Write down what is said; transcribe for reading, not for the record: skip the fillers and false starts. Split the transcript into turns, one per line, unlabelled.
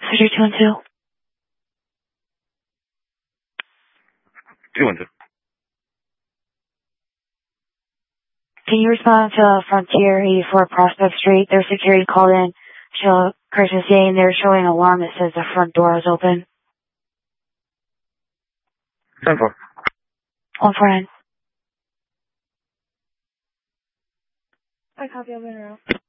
Surgery 212.
212.
Can you respond to Frontier 84 Prospect Street? Their security called in. Christmas Day, and they're showing an alarm that says the front door is open.
10-4.
149.
I copy over now.